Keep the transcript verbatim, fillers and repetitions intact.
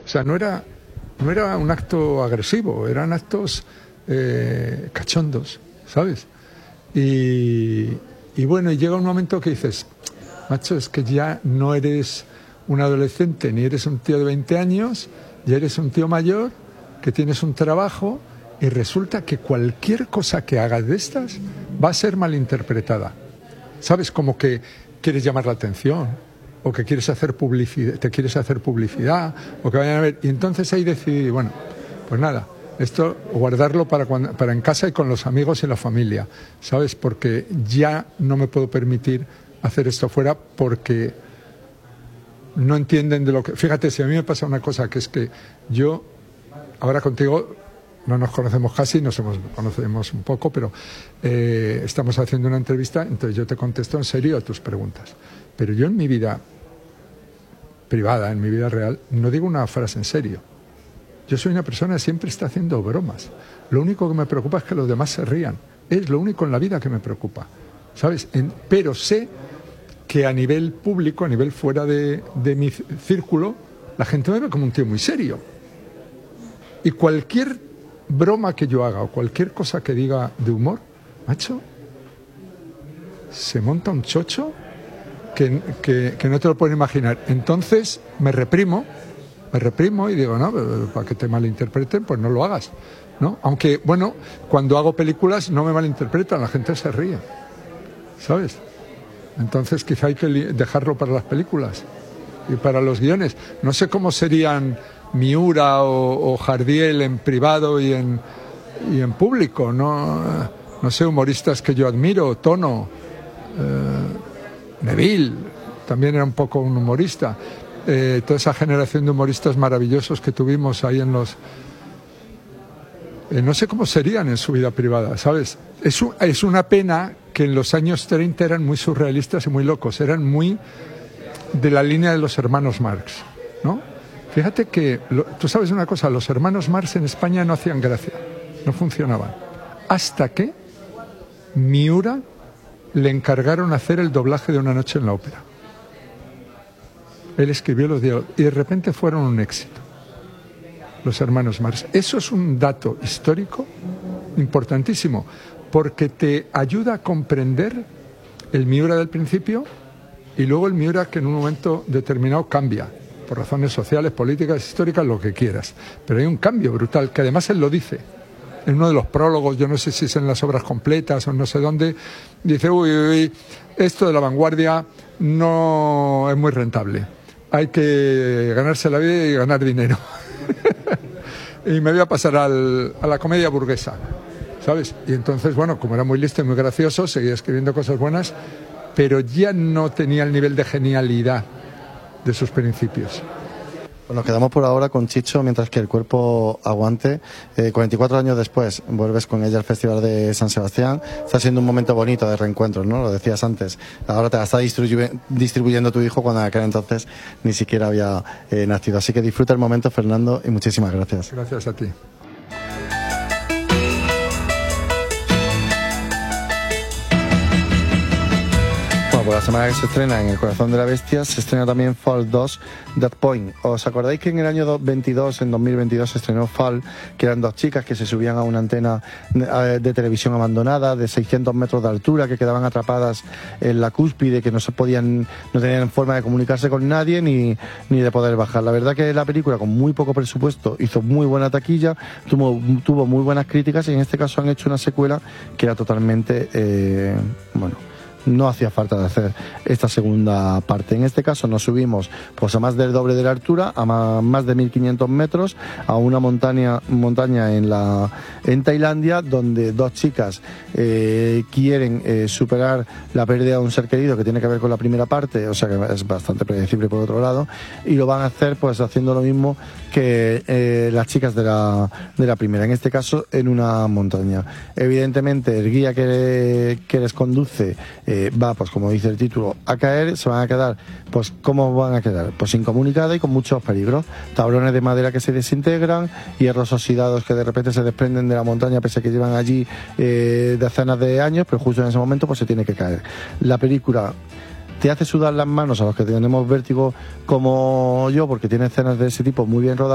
O sea, no era, no era un acto agresivo, eran actos eh, cachondos, ¿sabes? Y, y bueno, y llega un momento que dices, macho, es que ya no eres un adolescente ni eres un tío de veinte años, ya eres un tío mayor que tienes un trabajo y resulta que cualquier cosa que hagas de estas va a ser malinterpretada. ¿Sabes? Como que quieres llamar la atención, o que quieres hacer publicidad, te quieres hacer publicidad, o que vayan a ver. Y entonces ahí decidí, bueno, pues nada, esto guardarlo para, cuando, para en casa y con los amigos y la familia, ¿sabes? Porque ya no me puedo permitir hacer esto fuera porque no entienden de lo que... Fíjate, si a mí me pasa una cosa, que es que yo, ahora contigo, no nos conocemos casi, nos hemos, conocemos un poco, pero eh, estamos haciendo una entrevista, entonces yo te contesto en serio a tus preguntas. Pero yo en mi vida privada, en mi vida real, no digo una frase en serio. Yo soy una persona que siempre está haciendo bromas. Lo único que me preocupa es que los demás se rían. Es lo único en la vida que me preocupa, ¿sabes? En, pero sé que a nivel público, a nivel fuera de, de mi círculo, la gente me ve como un tío muy serio. Y cualquier broma que yo haga o cualquier cosa que diga de humor, macho, se monta un chocho que, que, que no te lo puedes imaginar. Entonces me reprimo, me reprimo y digo, no, para que te malinterpreten, pues no lo hagas, ¿no? Aunque, bueno, cuando hago películas no me malinterpretan, la gente se ríe, ¿sabes? Entonces quizá hay que dejarlo para las películas y para los guiones. No sé cómo serían Miura o, o Jardiel en privado y en, y en público, ¿no? No sé, humoristas que yo admiro, Tono, eh, Neville, también era un poco un humorista. Eh, toda esa generación de humoristas maravillosos que tuvimos ahí en los... Eh, no sé cómo serían en su vida privada, ¿sabes? Es, un, es una pena que en los años treinta eran muy surrealistas y muy locos, eran muy de la línea de los hermanos Marx, ¿no? Fíjate que, lo, tú sabes una cosa, los hermanos Marx en España no hacían gracia, no funcionaban, hasta que Miura le encargaron hacer el doblaje de Una noche en la ópera. Él escribió los diálogos y de repente fueron un éxito, los hermanos Marx. Eso es un dato histórico importantísimo, porque te ayuda a comprender el Miura del principio y luego el Miura que en un momento determinado cambia, por razones sociales, políticas, históricas, lo que quieras. Pero hay un cambio brutal, que además él lo dice. En uno de los prólogos, yo no sé si es en las obras completas o no sé dónde, dice, uy, uy, uy, esto de la vanguardia no es muy rentable. Hay que ganarse la vida y ganar dinero. Y me voy a pasar al, a la comedia burguesa, ¿sabes? Y entonces, bueno, como era muy listo y muy gracioso, seguía escribiendo cosas buenas, pero ya no tenía el nivel de genialidad de sus principios. Pues nos quedamos por ahora con Chicho mientras que el cuerpo aguante. Eh, cuarenta y cuatro años después vuelves con ella al Festival de San Sebastián. Está siendo un momento bonito de reencuentro, ¿no? Lo decías antes. Ahora te la está distribu- distribuyendo tu hijo cuando en aquel entonces ni siquiera había eh, nacido. Así que disfruta el momento, Fernando, y muchísimas gracias. Gracias a ti. Por la semana que se estrena en El corazón de la bestia, se estrena también Fall dos, That Point. ¿Os acordáis que en el año veintidós, en dos mil veintidós, se estrenó Fall, que eran dos chicas que se subían a una antena de, de televisión abandonada de seiscientos metros de altura, que quedaban atrapadas en la cúspide, que no se podían, no tenían forma de comunicarse con nadie ni, ni de poder bajar? La verdad que la película, con muy poco presupuesto, hizo muy buena taquilla, tuvo, tuvo muy buenas críticas, y en este caso han hecho una secuela que era totalmente, eh, bueno... no hacía falta de hacer esta segunda parte. En este caso nos subimos pues a más del doble de la altura, a más de mil quinientos metros, a una montaña montaña en la en Tailandia, donde dos chicas eh, quieren eh, superar la pérdida de un ser querido, que tiene que ver con la primera parte, o sea que es bastante predecible por otro lado, y lo van a hacer pues haciendo lo mismo que eh, las chicas de la, de la primera, en este caso en una montaña. Evidentemente el guía que, que les conduce eh, Eh, va, pues como dice el título, a caer. Se van a quedar, pues ¿cómo van a quedar? Pues incomunicadas y con muchos peligros. Tablones de madera que se desintegran, hierros oxidados que de repente se desprenden de la montaña pese a que llevan allí eh, decenas de años, pero justo en ese momento pues se tiene que caer. La película te hace sudar las manos a los que tenemos vértigo como yo, porque tiene escenas de ese tipo muy bien rodadas.